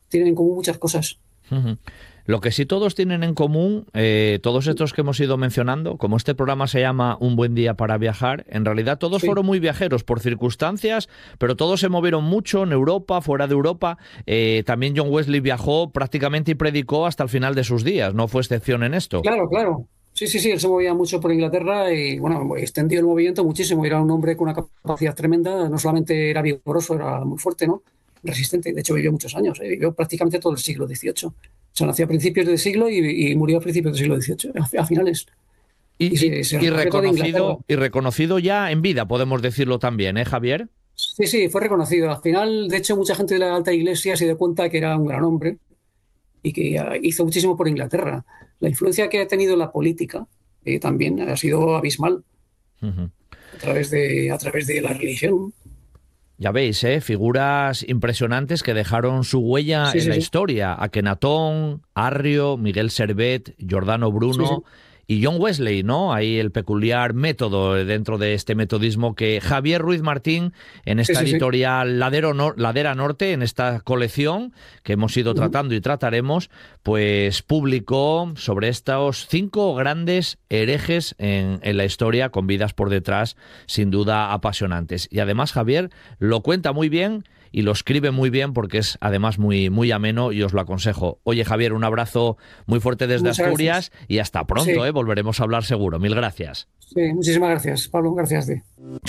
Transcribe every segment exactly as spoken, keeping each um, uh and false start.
tienen en común muchas cosas. Uh-huh. Lo que sí todos tienen en común, eh, todos estos que hemos ido mencionando, como este programa se llama Un buen día para viajar, en realidad todos sí. fueron muy viajeros por circunstancias, pero todos se movieron mucho en Europa, fuera de Europa. Eh, también John Wesley viajó prácticamente y predicó hasta el final de sus días, no fue excepción en esto. Claro, claro. Sí, sí, sí, él se movía mucho por Inglaterra y, bueno, extendió el movimiento muchísimo. Era un hombre con una capacidad tremenda, no solamente era vigoroso, era muy fuerte, ¿no? Resistente. De hecho, vivió muchos años, ¿eh? Vivió prácticamente todo el siglo dieciocho. O sea, nació a principios del siglo y, y murió a principios del siglo dieciocho, a, a finales. Y, y, se, se y, reconocido, y reconocido ya en vida, podemos decirlo también, ¿eh, Javier? Sí, sí, fue reconocido. Al final, de hecho, mucha gente de la alta iglesia se dio cuenta que era un gran hombre y que hizo muchísimo por Inglaterra. La influencia que ha tenido la política eh, también ha sido abismal, uh-huh. a través de, a través de la religión. Ya veis, ¿eh? Figuras impresionantes que dejaron su huella sí, en sí, la sí. historia. Akenatón, Arrio, Miguel Servet, Giordano Bruno... Sí, sí. Y John Wesley, ¿no? Ahí el peculiar método dentro de este metodismo que Javier Ruiz Martín, en esta sí, sí, editorial sí. Ladero no, Ladera Norte, en esta colección que hemos ido uh-huh. tratando y trataremos, pues publicó sobre estos cinco grandes herejes en, en la historia, con vidas por detrás, sin duda apasionantes. Y además Javier lo cuenta muy bien y lo escribe muy bien porque es además muy, muy ameno y os lo aconsejo. Oye, Javier, un abrazo muy fuerte desde Muchas Asturias gracias. Y hasta pronto, sí. ¿eh? Volveremos a hablar seguro. Mil gracias. Sí, muchísimas gracias, Pablo. Gracias. Sí.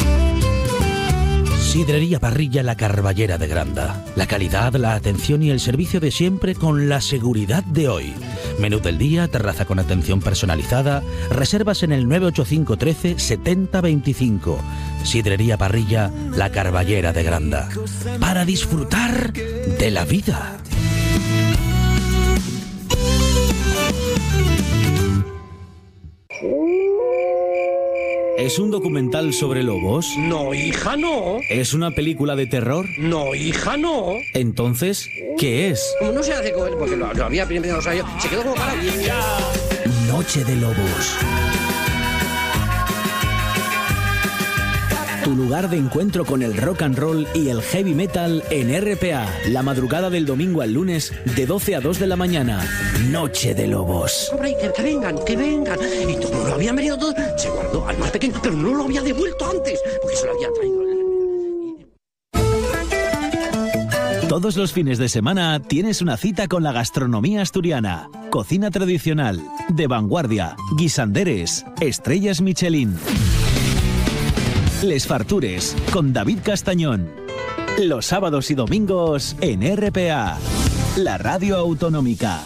Sidrería Parrilla La Carballera de Granda. La calidad, la atención y el servicio de siempre con la seguridad de hoy. Menú del día, terraza con atención personalizada. Reservas en el nueve ocho cinco uno tres setenta veinticinco. Sidrería Parrilla La Carballera de Granda. Para disfrutar de la vida. ¿Es un documental sobre lobos? No, hija, no. ¿Es una película de terror? No, hija, no. Entonces, ¿qué es? Como no se hace con él, porque lo, lo había primero, o sea, yo, se quedó como para... Noche de Lobos. Tu lugar de encuentro con el rock and roll y el heavy metal en R P A. La madrugada del domingo al lunes de doce a dos de la mañana. Noche de Lobos. Hombre, que, que vengan, que vengan. Y todo lo habían venido todos. Se guardó al más pequeño, pero no lo había devuelto antes, porque se lo había traído. Todos los fines de semana tienes una cita con la gastronomía asturiana. Cocina tradicional, de vanguardia, guisanderes, estrellas Michelin. Les Fartures, con David Castañón. Los sábados y domingos en R P A, la radio autonómica.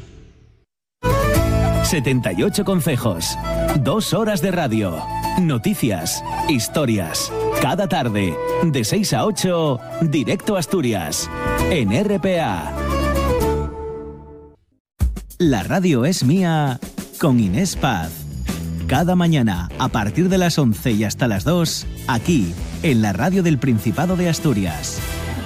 setenta y ocho concejos, dos horas de radio, noticias, historias. Cada tarde, de seis a ocho, directo a Asturias, en R P A. La radio es mía, con Inés Paz. Cada mañana, a partir de las once y hasta las dos, aquí, en la radio del Principado de Asturias.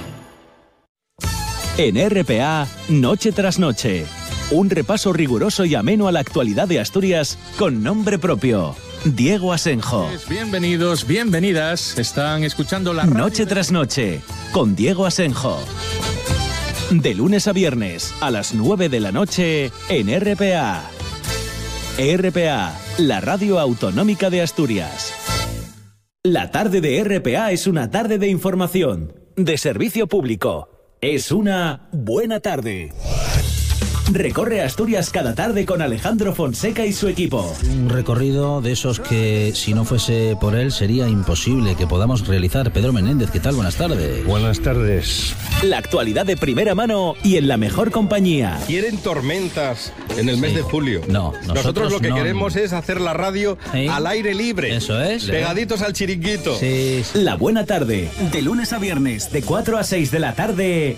En R P A, Noche tras Noche. Un repaso riguroso y ameno a la actualidad de Asturias con nombre propio. Diego Asenjo. Bienvenidos, bienvenidas. Están escuchando la radio... Noche tras Noche, con Diego Asenjo. De lunes a viernes, a las nueve de la noche, en R P A. R P A, la radio autonómica de Asturias. La tarde de R P A es una tarde de información, de servicio público. Es una buena tarde. Recorre Asturias cada tarde con Alejandro Fonseca y su equipo. Un recorrido de esos que, si no fuese por él, sería imposible que podamos realizar. Pedro Menéndez, ¿qué tal? Buenas tardes. Buenas tardes. La actualidad de primera mano y en la mejor compañía. ¿Quieren tormentas en el sí. mes de julio? No, nosotros, nosotros lo que no. queremos es hacer la radio ¿Sí? al aire libre. Eso es. Pegaditos al chiringuito. Sí, sí. La buena tarde, de lunes a viernes, de cuatro a seis de la tarde,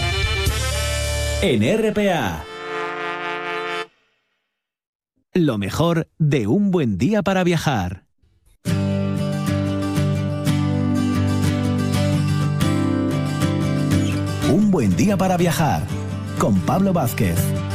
en R P A. Lo mejor de un buen día para viajar. Un buen día para viajar, con Pablo Vázquez.